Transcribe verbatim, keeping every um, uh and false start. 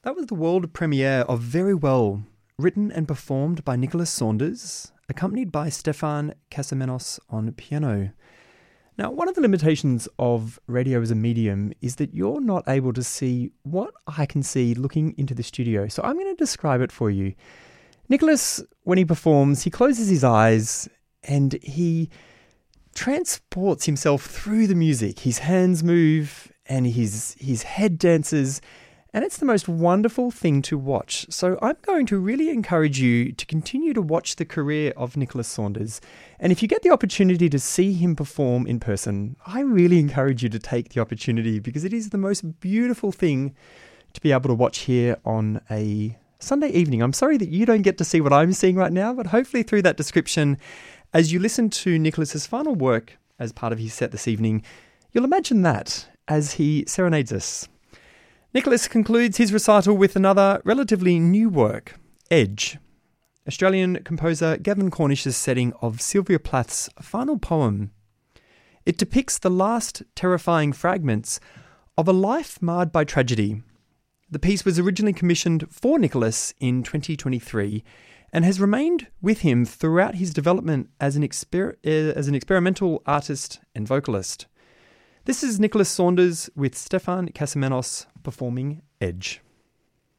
That was the world premiere of Very Well, written and performed by Nicholas Saunders, accompanied by Stefan Kasamenos on piano. Now, one of the limitations of radio as a medium is that you're not able to see what I can see looking into the studio, so I'm going to describe it for you. Nicholas, when he performs, he closes his eyes and he transports himself through the music. His hands move and his his head dances, and it's the most wonderful thing to watch. So I'm going to really encourage you to continue to watch the career of Nicholas Saunders. And if you get the opportunity to see him perform in person, I really encourage you to take the opportunity, because it is the most beautiful thing to be able to watch here on a Sunday evening. I'm sorry that you don't get to see what I'm seeing right now, but hopefully through that description, as you listen to Nicholas's final work as part of his set this evening, you'll imagine that as he serenades us. Nicholas concludes his recital with another relatively new work, Edge, Australian composer Gavin Cornish's setting of Sylvia Plath's final poem. It depicts the last terrifying fragments of a life marred by tragedy. The piece was originally commissioned for Nicholas in twenty twenty-three and has remained with him throughout his development as an, exper- uh, as an experimental artist and vocalist. This is Nicholas Saunders with Stefan Kasamenos performing Edge.